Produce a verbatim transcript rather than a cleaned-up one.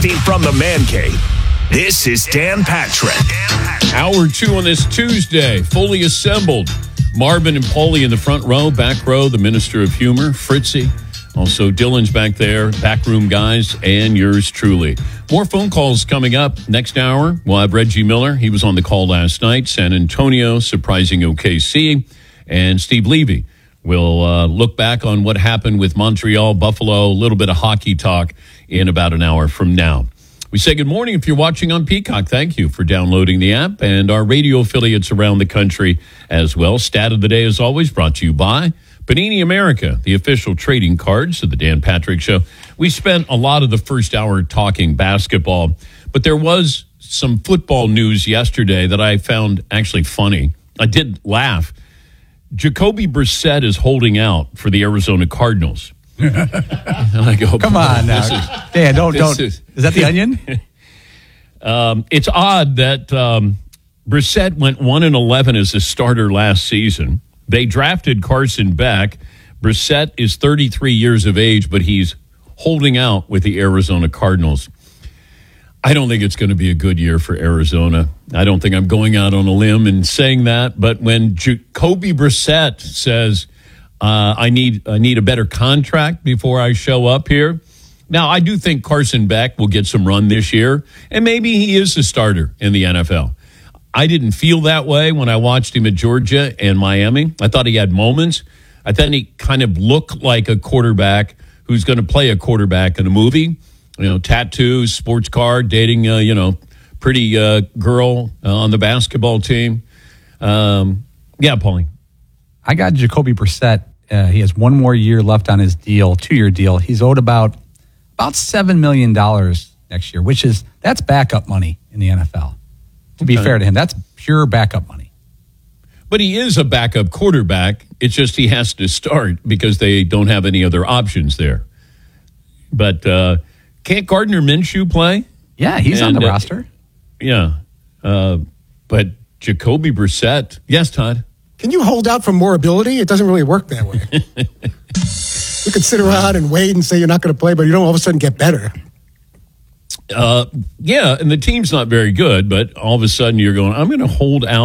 Broadcasting from the Man Cave, this is Dan Patrick. Hour two on this Tuesday, fully assembled. Marvin and Paulie in the front row, back row, the Minister of Humor, Fritzy. Also, Dylan's back there, backroom guys, and yours truly. More phone calls coming up next hour. We'll have Reggie Miller. He was on the call last night. San Antonio surprising O K C. And Steve Levy will uh, look back on what happened with Montreal, Buffalo, a little bit of hockey talk in about an hour from now. We say good morning if you're watching on Peacock. Thank you for downloading the app and our radio affiliates around the country as well. Stat of the day, as always, brought to you by Panini America, the official trading cards of the Dan Patrick Show. We spent a lot of the first hour talking basketball, but there was some football news yesterday that I found actually funny. I did laugh. Jacoby Brissett is holding out for the Arizona Cardinals. And I go, come on now. Is, Dan, don't, don't. Is, is that the Onion? um, it's odd that um, Brissett went one and eleven as a starter last season. They drafted Carson Beck. Brissett is thirty-three years of age, but he's holding out with the Arizona Cardinals. I don't think it's going to be a good year for Arizona. I don't think I'm going out on a limb and saying that. But when Jacoby Brissett says, uh, I need I need a better contract before I show up here. Now, I do think Carson Beck will get some run this year, and maybe he is a starter in the N F L. I didn't feel that way when I watched him at Georgia and Miami. I thought he had moments. I thought he kind of looked like a quarterback who's going to play a quarterback in a movie. You know, tattoos, sports car, dating, uh, you know, pretty uh, girl uh, on the basketball team. Um, yeah, Paulie. I got Jacoby Brissett. Uh, he has one more year left on his deal, two-year deal. He's owed about about seven million dollars next year, which is, that's backup money in the N F L. To be okay. fair to him, that's pure backup money. But he is a backup quarterback. It's just he has to start because they don't have any other options there. But uh, can't Gardner Minshew play? Yeah, he's and, on the uh, roster. Yeah. Uh, but Jacoby Brissett, yes, Todd? Can you hold out for more ability? It doesn't really work that way. You could sit around and wait and say you're not going to play, but you don't all of a sudden get better. Uh, yeah, and the team's not very good, but all of a sudden you're going, I'm going to hold out